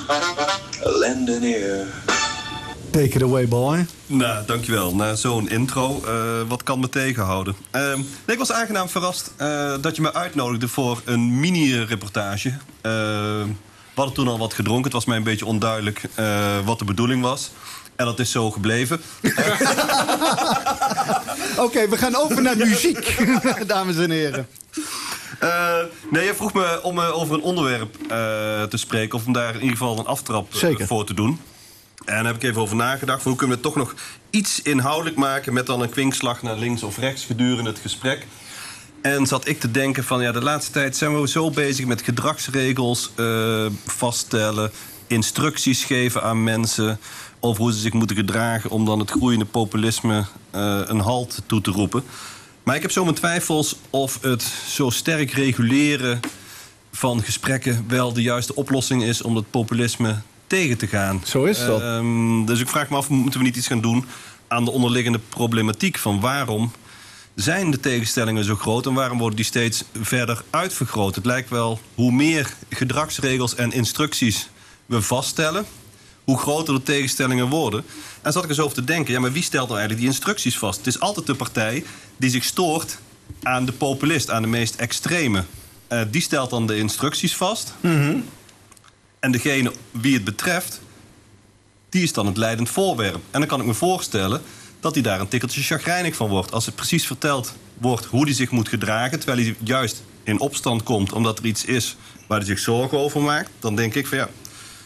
Ellende neer. Take it away, boy. Nou, dankjewel. Na zo'n intro, wat kan me tegenhouden? Ik was aangenaam verrast dat je me uitnodigde voor een mini-reportage. We hadden toen al wat gedronken. Het was mij een beetje onduidelijk wat de bedoeling was. En dat is zo gebleven. Oké, we gaan over naar muziek, dames en heren. Nee, je vroeg me om over een onderwerp te spreken... of om daar in ieder geval een aftrap voor te doen. En daar heb ik even over nagedacht. Hoe kunnen we het toch nog iets inhoudelijk maken... met dan een kwinkslag naar links of rechts gedurende het gesprek. En zat ik te denken van... ja, de laatste tijd zijn we zo bezig met gedragsregels vaststellen... instructies geven aan mensen... over hoe ze zich moeten gedragen... om dan het groeiende populisme een halt toe te roepen. Maar ik heb zo mijn twijfels of het zo sterk reguleren van gesprekken... wel de juiste oplossing is om dat populisme tegen te gaan. Zo is dat. Dus ik vraag me af, moeten we niet iets gaan doen... aan de onderliggende problematiek van waarom zijn de tegenstellingen zo groot... en waarom worden die steeds verder uitvergroot? Het lijkt wel, hoe meer gedragsregels en instructies we vaststellen... hoe groter de tegenstellingen worden. En zat ik eens over te denken, ja, maar wie stelt nou eigenlijk die instructies vast? Het is altijd de partij die zich stoort aan de populist, aan de meest extreme. Die stelt dan de instructies vast. Mm-hmm. En degene wie het betreft, die is dan het leidend voorwerp. En dan kan ik me voorstellen dat hij daar een tikkeltje chagrijnig van wordt. Als het precies verteld wordt hoe hij zich moet gedragen... terwijl hij juist in opstand komt omdat er iets is waar hij zich zorgen over maakt... dan denk ik van ja...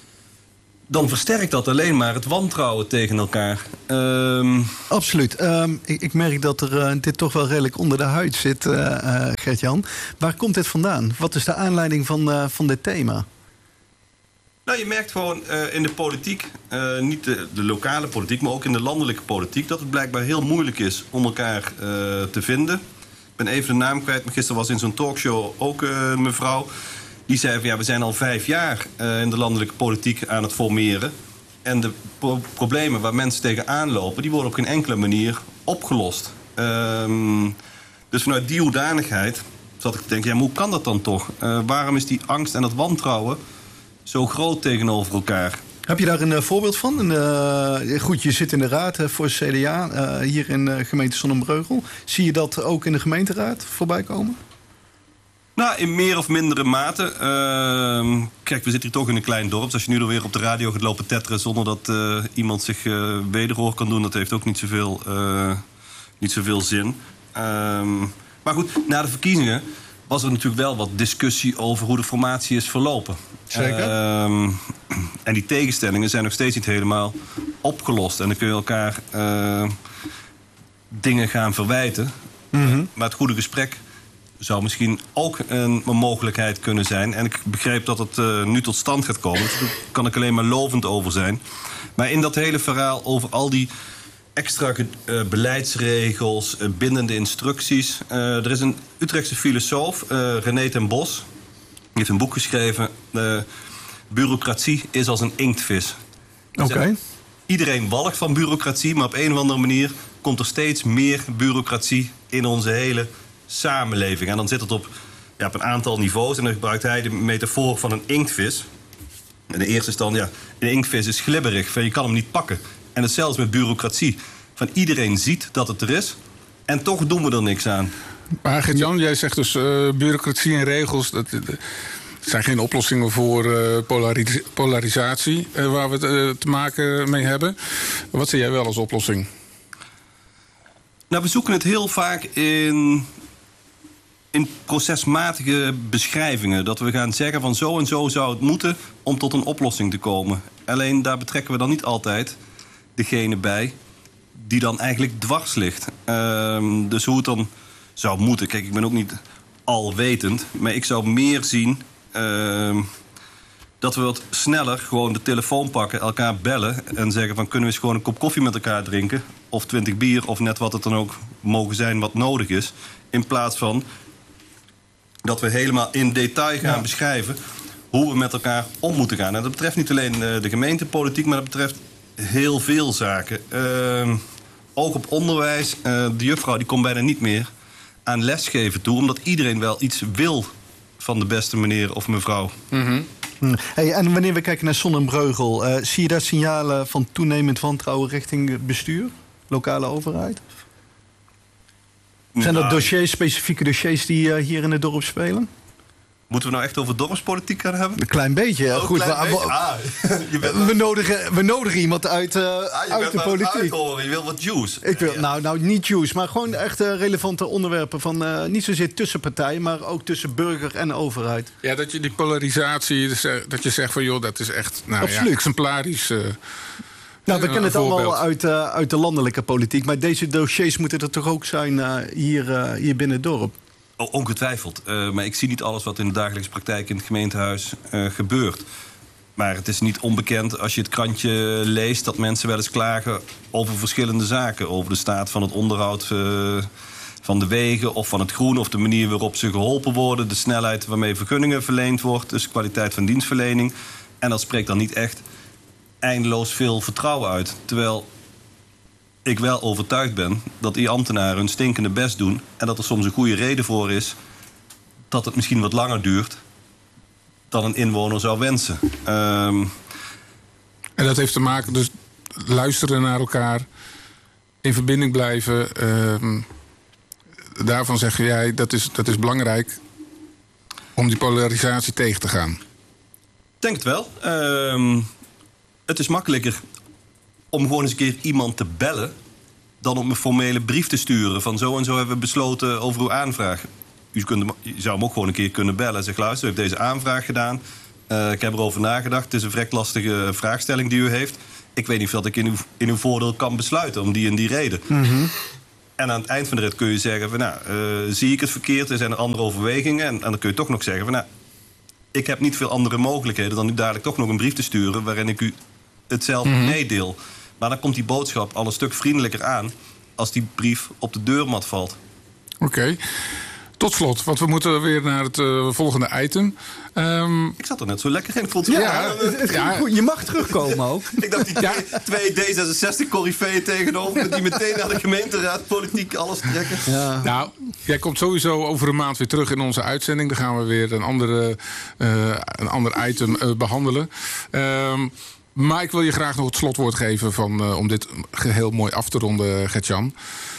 dan versterkt dat alleen maar het wantrouwen tegen elkaar. Absoluut. Ik merk dat er dit toch wel redelijk onder de huid zit, Gert-Jan. Waar komt dit vandaan? Wat is de aanleiding van dit thema? Nou, je merkt gewoon in de politiek, niet de lokale politiek... maar ook in de landelijke politiek... dat het blijkbaar heel moeilijk is om elkaar te vinden. Ik ben even de naam kwijt, maar gisteren was in zo'n talkshow ook een mevrouw... die zei van ja, we zijn al 5 jaar in de landelijke politiek aan het formeren. En de problemen waar mensen tegenaan lopen... die worden op geen enkele manier opgelost. Dus vanuit die hoedanigheid zat ik te denken... ja, maar hoe kan dat dan toch? Waarom is die angst en dat wantrouwen zo groot tegenover elkaar? Heb je daar een voorbeeld van? Goed, je zit in de raad voor CDA hier in gemeente Zonnebreugel. Zie je dat ook in de gemeenteraad voorbij komen? Nou, in meer of mindere mate. Kijk, we zitten hier toch in een klein dorp. Dus als je nu alweer op de radio gaat lopen tetteren... zonder dat iemand zich wederhoor kan doen... dat heeft ook niet zoveel zin. Maar goed, na de verkiezingen was er natuurlijk wel wat discussie... over hoe de formatie is verlopen. Zeker. En die tegenstellingen zijn nog steeds niet helemaal opgelost. En dan kun je elkaar dingen gaan verwijten. Mm-hmm. Maar het goede gesprek... zou misschien ook een mogelijkheid kunnen zijn. En ik begreep dat het nu tot stand gaat komen. Dus daar kan ik alleen maar lovend over zijn. Maar in dat hele verhaal over al die extra beleidsregels... bindende instructies... er is een Utrechtse filosoof, René ten Bos... die heeft een boek geschreven... Bureaucratie is als een inktvis. Oké. Iedereen walgt van bureaucratie... maar op een of andere manier komt er steeds meer bureaucratie... in onze hele samenleving. En dan zit het op een aantal niveaus. En dan gebruikt hij de metafoor van een inktvis. En de eerste is dan, een inktvis is glibberig. Je kan hem niet pakken. En dat is zelfs met bureaucratie. Van iedereen ziet dat het er is. En toch doen we er niks aan. Maar Gert-Jan, jij zegt dus bureaucratie en regels... dat zijn geen oplossingen voor polarisatie... waar we te maken mee hebben. Wat zie jij wel als oplossing? Nou, we zoeken het heel vaak in procesmatige beschrijvingen. Dat we gaan zeggen van zo en zo zou het moeten... om tot een oplossing te komen. Alleen daar betrekken we dan niet altijd degene bij... die dan eigenlijk dwars ligt. Dus hoe het dan zou moeten... Kijk, ik ben ook niet alwetend... maar ik zou meer zien... dat we wat sneller gewoon de telefoon pakken, elkaar bellen... en zeggen van kunnen we eens gewoon een kop koffie met elkaar drinken... of 20 bier, of net wat het dan ook mogen zijn wat nodig is... in plaats van dat we helemaal in detail gaan beschrijven... hoe we met elkaar om moeten gaan. En dat betreft niet alleen de gemeentepolitiek... maar dat betreft heel veel zaken. Ook op onderwijs. De juffrouw die komt bijna niet meer aan lesgeven toe... omdat iedereen wel iets wil van de beste meneer of mevrouw. Mm-hmm. Hey, en wanneer we kijken naar Son en Breugel, zie je daar signalen van toenemend wantrouwen richting het bestuur? Lokale overheid? Zijn dat specifieke dossiers die hier in het dorp spelen? Moeten we nou echt over dorpspolitiek gaan hebben? Een klein beetje. Oh, goed, klein beetje. We nodigen iemand uit de politiek. Je wil wat juice. Ik wil, nou, niet juice, maar gewoon echt relevante onderwerpen van niet zozeer tussen partijen, maar ook tussen burger en overheid. Ja, dat je die polarisatie, dat je zegt van joh, dat is echt exemplarisch. Nou, we kennen het allemaal uit de landelijke politiek, maar deze dossiers moeten er toch ook zijn hier binnen het dorp? Oh, ongetwijfeld. Maar ik zie niet alles wat in de dagelijkse praktijk in het gemeentehuis gebeurt. Maar het is niet onbekend als je het krantje leest dat mensen wel eens klagen over verschillende zaken. Over de staat van het onderhoud van de wegen of van het groen, of de manier waarop ze geholpen worden, de snelheid waarmee vergunningen verleend wordt, dus kwaliteit van dienstverlening. En dat spreekt dan niet echt eindeloos veel vertrouwen uit. Terwijl ik wel overtuigd ben dat die ambtenaren hun stinkende best doen en dat er soms een goede reden voor is dat het misschien wat langer duurt dan een inwoner zou wensen. En dat heeft te maken, dus luisteren naar elkaar, in verbinding blijven. Daarvan zeg jij, dat is belangrijk om die polarisatie tegen te gaan. Ik denk het wel. Het is makkelijker om gewoon eens een keer iemand te bellen dan om een formele brief te sturen van zo en zo hebben we besloten over uw aanvraag. Je zou hem ook gewoon een keer kunnen bellen en zeggen, luister, u heeft deze aanvraag gedaan. Ik heb erover nagedacht. Het is een vrij lastige vraagstelling die u heeft. Ik weet niet of dat ik in uw voordeel kan besluiten om die en die reden. Mm-hmm. En aan het eind van de rit kun je zeggen van, zie ik het verkeerd? Er zijn er andere overwegingen. En dan kun je toch nog zeggen van, ik heb niet veel andere mogelijkheden dan u dadelijk toch nog een brief te sturen waarin ik u hetzelfde meedeel. Maar dan komt die boodschap al een stuk vriendelijker aan als die brief op de deurmat valt. Oké. Tot slot, want we moeten weer naar het volgende item. Ik zat er net zo lekker in. Ik vond goed. Je mag terugkomen ook. Ik dacht die twee D66-corifeeën tegenover die meteen naar de gemeenteraad politiek alles trekken. Ja. Nou, jij komt sowieso over een maand weer terug in onze uitzending. Dan gaan we weer een ander item behandelen. Maar ik wil je graag nog het slotwoord geven om dit geheel mooi af te ronden, Gert-Jan.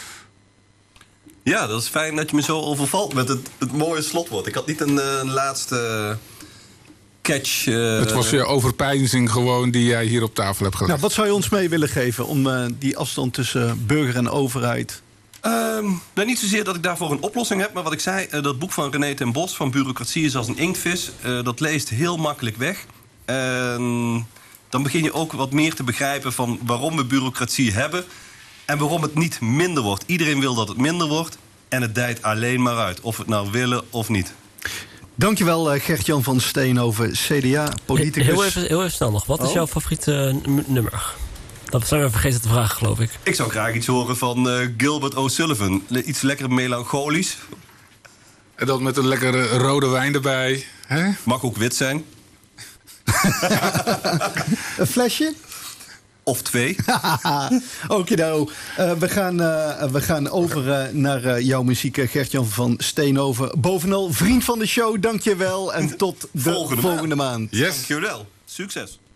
Ja, dat is fijn dat je me zo overvalt met het mooie slotwoord. Ik had niet een laatste catch. Het was je overpeinzing gewoon die jij hier op tafel hebt gelegd. Nou, wat zou je ons mee willen geven om die afstand tussen burger en overheid? Niet zozeer dat ik daarvoor een oplossing heb, maar wat ik zei, dat boek van René ten Bos van Bureaucratie is als een inktvis. Dat leest heel makkelijk weg. Dan begin je ook wat meer te begrijpen van waarom we bureaucratie hebben en waarom het niet minder wordt. Iedereen wil dat het minder wordt en het dijt alleen maar uit, of we het nou willen of niet. Dankjewel Gert-Jan van Steenhoven, CDA-politicus. Heel even snel nog. Wat is jouw favoriete nummer? Dat zijn we vergeten te vragen, geloof ik. Ik zou graag iets horen van Gilbert O'Sullivan. Iets lekker melancholisch. En dat met een lekkere rode wijn erbij. Hè? Mag ook wit zijn. Een flesje? Of 2. Okido. We gaan over naar jouw muziek, Gert-Jan van Steenhoven. Bovenal, vriend van de show, dank je wel. En tot de volgende maand. Yes. Dankjewel. Succes.